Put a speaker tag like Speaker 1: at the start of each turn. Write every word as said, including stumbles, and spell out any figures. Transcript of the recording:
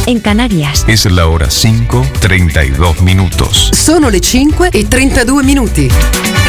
Speaker 1: en Canarias.
Speaker 2: Es la hora cinco, treinta y dos minutos.
Speaker 3: Sono le cinque e trentadue minuti.